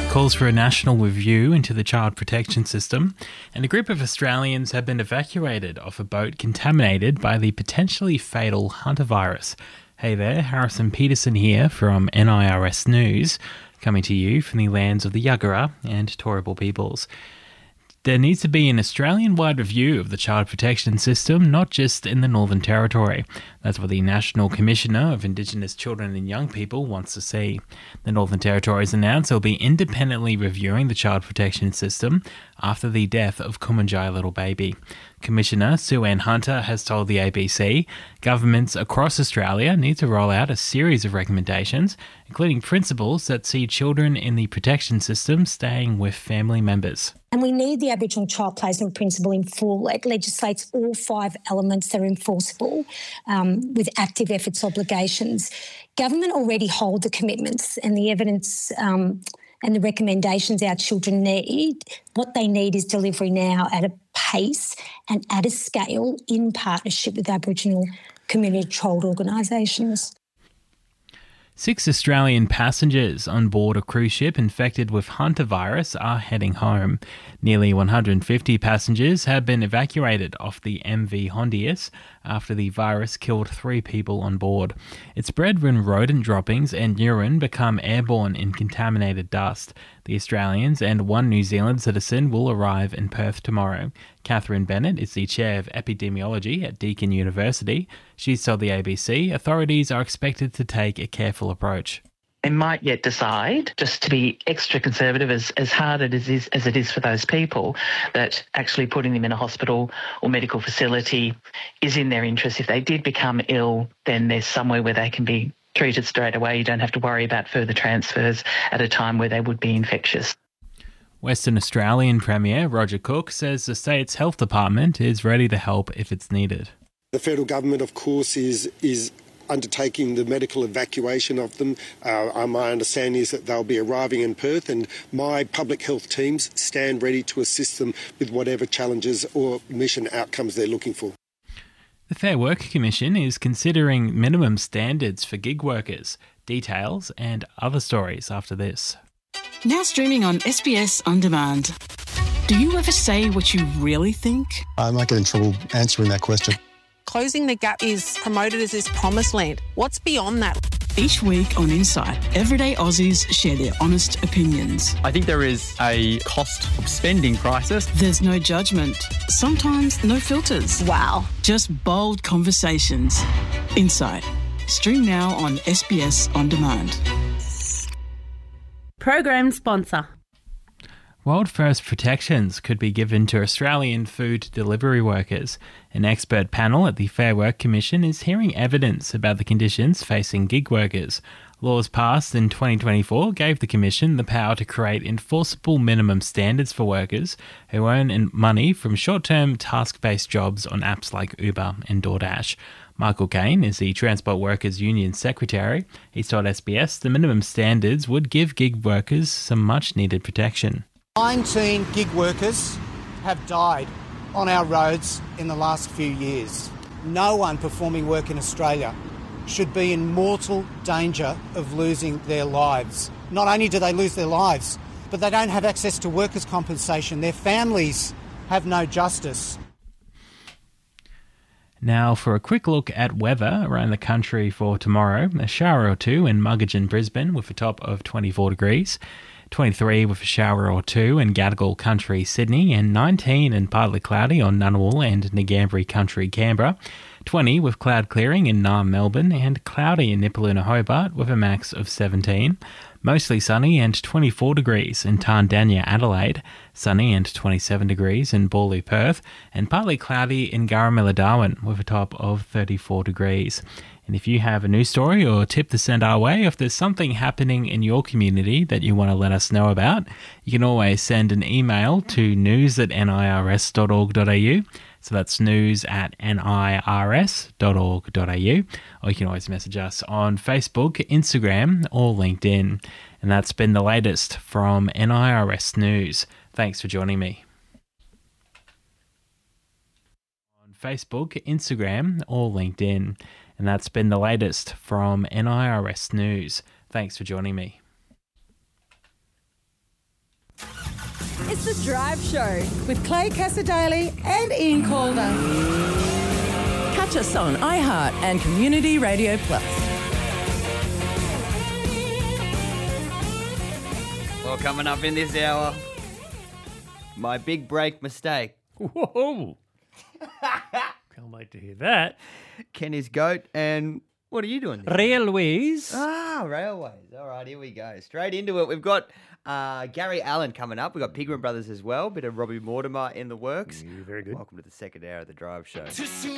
calls for a national review into the child protection system, and a group of Australians have been evacuated off a boat contaminated by the potentially fatal hantavirus. Hey there, Harrison Peterson here from NIRS News, coming to you from the lands of the Yagara and Turrbal peoples. There needs to be an Australian-wide review of the child protection system, not just in the Northern Territory. That's what the National Commissioner of Indigenous Children and Young People wants to see. The Northern Territory has announced it will be independently reviewing the child protection system after the death of Kumanjai Little Baby. Commissioner Sue Ann Hunter has told the ABC governments across Australia need to roll out a series of recommendations, including principles that see children in the protection system staying with family members. And we need the Aboriginal Child Placement Principle in full. It legislates all 5 elements that are enforceable with active efforts obligations. Government already hold the commitments and the evidence and the recommendations our children need. What they need is delivery now at a pace and at a scale in partnership with Aboriginal community-controlled organisations. 6 Australian passengers on board a cruise ship infected with hantavirus are heading home. Nearly 150 passengers have been evacuated off the MV Hondius after the virus killed 3 people on board. It spread when rodent droppings and urine become airborne in contaminated dust. The Australians and 1 New Zealand citizen will arrive in Perth tomorrow. Catherine Bennett is the Chair of Epidemiology at Deakin University. She's told the ABC authorities are expected to take a careful approach. They might yet decide, just to be extra conservative, as hard as it is for those people, that actually putting them in a hospital or medical facility is in their interest. If they did become ill, then there's somewhere where they can be treated straight away. You don't have to worry about further transfers at a time where they would be infectious. Western Australian Premier Roger Cook says the state's health department is ready to help if it's needed. The federal government, of course, is undertaking the medical evacuation of them. My understanding is that they'll be arriving in Perth, and my public health teams stand ready to assist them with whatever challenges or mission outcomes they're looking for. The Fair Work Commission is considering minimum standards for gig workers. Details and other stories after this. Now streaming on SBS On Demand. Do you ever say what you really think? I might get in trouble answering that question. Closing the Gap is promoted as this promised land. What's beyond that? Each week on Insight, everyday Aussies share their honest opinions. I think there is a cost of spending crisis. There's no judgment. Sometimes no filters. Wow. Just bold conversations. Insight. Stream now on SBS On Demand. Program sponsor. World First protections could be given to Australian food delivery workers. An expert panel at the Fair Work Commission is hearing evidence about the conditions facing gig workers. Laws passed in 2024 gave the Commission the power to create enforceable minimum standards for workers who earn money from short-term task-based jobs on apps like Uber and DoorDash. Michael Kane is the Transport Workers Union Secretary. He's told SBS the minimum standards would give gig workers some much-needed protection. 19 gig workers have died on our roads in the last few years. No one performing work in Australia should be in mortal danger of losing their lives. Not only do they lose their lives, but they don't have access to workers' compensation. Their families have no justice. Now for a quick look at weather around the country for tomorrow. A shower or two in Muggeridge, Brisbane with a top of 24 degrees. 23 with a shower or two in Gadigal Country, Sydney, and 19 and partly cloudy on Ngunnawal and Ngambri Country, Canberra. 20 with cloud clearing in Naarm, Melbourne, and cloudy in Nipaluna, Hobart with a max of 17. Mostly sunny and 24 degrees in Tandanya, Adelaide. Sunny and 27 degrees in Bawley, Perth, and partly cloudy in Garramilla, Darwin with a top of 34 degrees. And if you have a news story or tip to send our way, if there's something happening in your community that you want to let us know about, you can always send an email to news@nirs.org.au. So that's news@nirs.org.au. Or you can always message us on Facebook, Instagram, or LinkedIn. And that's been the latest from NIRS News. Thanks for joining me. On Facebook, Instagram, or LinkedIn. And that's been the latest from NIRS News. Thanks for joining me. It's The Drive Show with Clay Cassadaly and Ian Calder. Catch us on iHeart and Community Radio Plus. Well, coming up in this hour, my big break mistake. Whoa! Can't wait to hear that. Kenny's goat, and what are you doing? Railways. Railways. All right, here we go. Straight into it. We've got Gary Allen coming up. We've got Pigman Brothers as well. Bit of Robbie Mortimer in the works. Very good. Welcome to the second hour of the Drive Show.